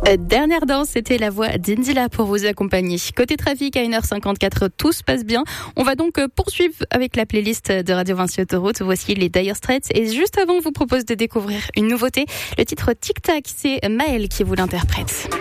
Dernière danse, c'était la voix d'Indila pour vous accompagner. Côté trafic, à 1h54, tout se passe bien. On va donc poursuivre avec la playlist de Radio Vinci Autoroute. Voici les Dire Straits. Et juste avant, je vous propose de découvrir une nouveauté. Le titre Tic Tac, c'est Maël qui vous l'interprète.